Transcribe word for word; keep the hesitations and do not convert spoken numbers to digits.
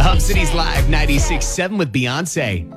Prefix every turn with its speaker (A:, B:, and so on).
A: Hub City's Live ninety-six point seven with Beyonce.